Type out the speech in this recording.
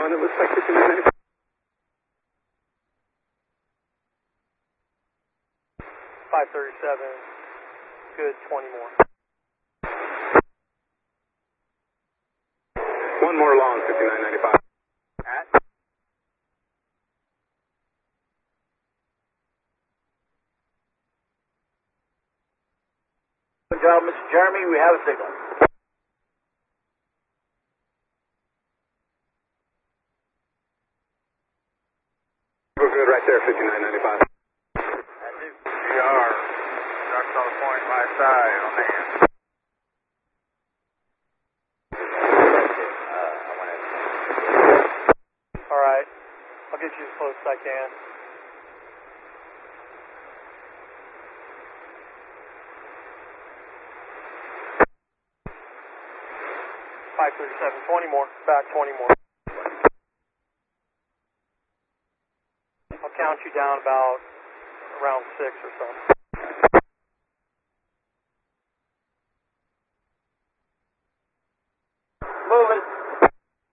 ground, it looks like 5995. 537, good, 20 more. One more long, 5995. At? Good job, Mr. Jeremy. We have a signal. We're good right there, 5995. GR, ducks on the point, my side, on the hand. Alright, I'll get you as close as I can. Five 20 more, back 20 more. I'll count you down about around 6 or so.